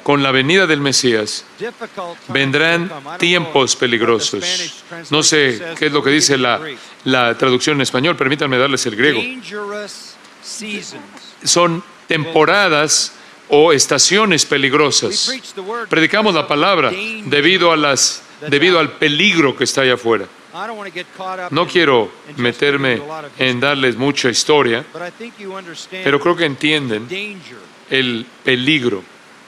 con la venida del Mesías vendrán tiempos peligrosos. No sé qué es lo que dice la traducción en español, permítanme darles el griego. Son temporadas o estaciones peligrosas. Predicamos la palabra debido al peligro que está allá afuera. No quiero meterme en darles mucha historia, pero creo que entienden el peligro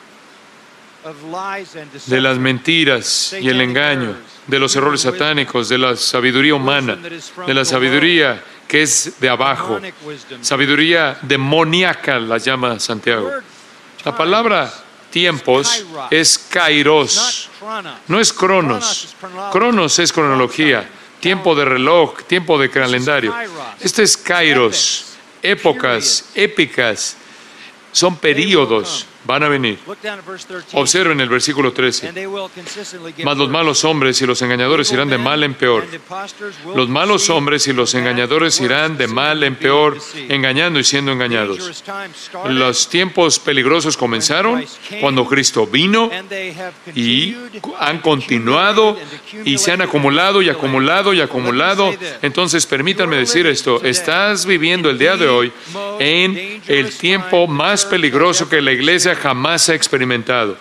de las mentiras y el engaño, de los errores satánicos, de la sabiduría humana, de la sabiduría que es de abajo, sabiduría demoníaca, la llama Santiago. La palabra tiempos es kairos, no es cronos. Cronos es cronología, tiempo de reloj, tiempo de calendario. Este es kairos, épocas, épicas, son períodos, van a venir. Observen el versículo 13. Mas los malos hombres y los engañadores irán de mal en peor. Los malos hombres y los engañadores irán de mal en peor, engañando y siendo engañados. Los tiempos peligrosos comenzaron cuando Cristo vino y han continuado y se han acumulado y acumulado y acumulado. Entonces, permítanme decir esto. Estás viviendo el día de hoy en el tiempo más peligroso que la iglesia jamás ha experimentado.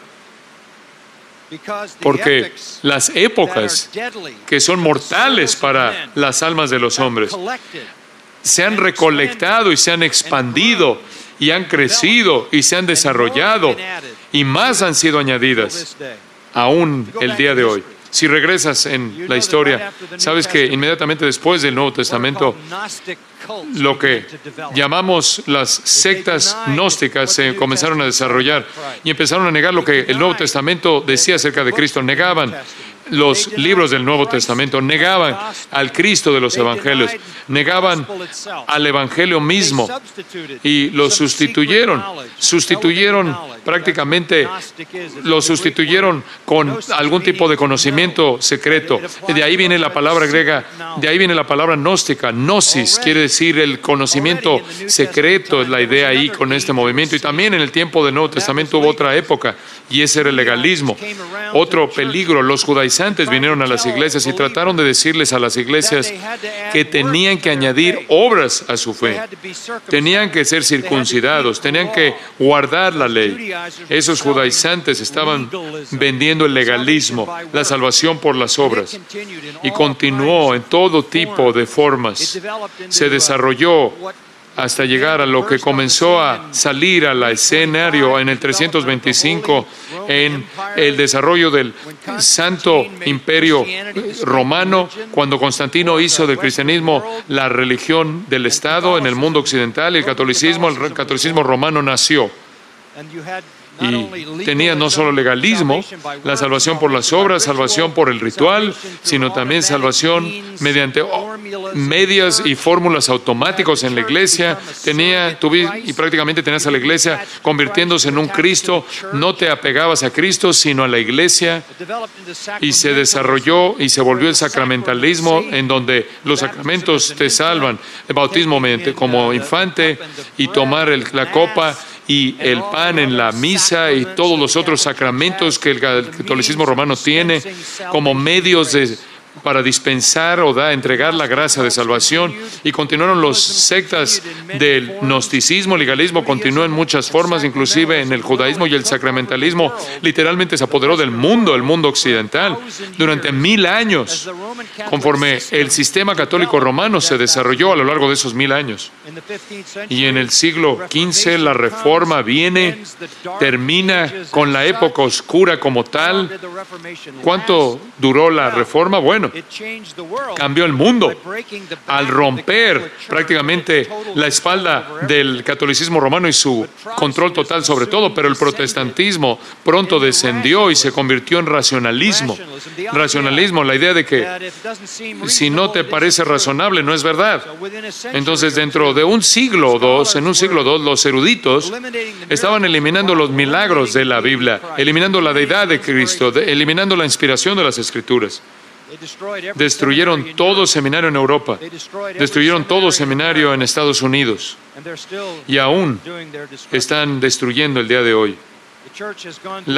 Porque las épocas que son mortales para las almas de los hombres se han recolectado y se han expandido y han crecido y se han desarrollado y más han sido añadidas aún el día de hoy. Si regresas en la historia, sabes que inmediatamente después del Nuevo Testamento, lo que llamamos las sectas gnósticas se comenzaron a desarrollar y empezaron a negar lo que el Nuevo Testamento decía acerca de Cristo. Negaban los libros del Nuevo Testamento, negaban al Cristo de los Evangelios, negaban al Evangelio mismo y lo sustituyeron prácticamente, lo sustituyeron con algún tipo de conocimiento secreto. De ahí viene la palabra griega, de ahí viene la palabra gnóstica. Gnosis quiere decir el conocimiento secreto, es la idea ahí con este movimiento. Y también en el tiempo del Nuevo Testamento hubo otra época y ese era el legalismo. Otro peligro, los judaizantes vinieron a las iglesias y trataron de decirles a las iglesias que tenían que añadir obras a su fe, tenían que ser circuncidados, tenían que guardar la ley. Esos judaizantes estaban vendiendo el legalismo, la salvación por las obras, y continuó en todo tipo de formas. Se desarrolló hasta llegar a lo que comenzó a salir al escenario en el 325, en el desarrollo del Santo Imperio Romano, cuando Constantino hizo del cristianismo la religión del Estado en el mundo occidental, y el catolicismo romano nació. Y tenía no solo legalismo, la salvación por las obras, salvación por el ritual, sino también salvación mediante medias y fórmulas automáticos en la iglesia. Y prácticamente tenías a la iglesia convirtiéndose en un Cristo. No te apegabas a Cristo, sino a la iglesia. Y se desarrolló y se volvió el sacramentalismo, en donde los sacramentos te salvan. El bautismo como infante y tomar la copa y el pan en la misa y todos los otros sacramentos que el catolicismo romano tiene como medios para dispensar o entregar la gracia de salvación. Y continuaron los sectas del gnosticismo, legalismo, continuó en muchas formas, inclusive en el judaísmo, y el sacramentalismo literalmente se apoderó del mundo, el mundo occidental, durante 1000 años, conforme el sistema católico romano se desarrolló a lo largo de esos 1000 años. Y en el siglo XV la Reforma viene, termina con la época oscura como tal. ¿Cuánto duró la Reforma? Bueno, cambió el mundo al romper prácticamente la espalda del catolicismo romano y su control total sobre todo, pero el protestantismo pronto descendió y se convirtió en racionalismo. Racionalismo, la idea de que si no te parece razonable, no es verdad. Entonces, dentro de un siglo o dos, en un siglo o dos, los eruditos estaban eliminando los milagros de la Biblia, eliminando la deidad de Cristo, eliminando la inspiración de las Escrituras. Destruyeron todo seminario en Europa, destruyeron todo seminario en Estados Unidos, y aún están destruyendo el día de hoy.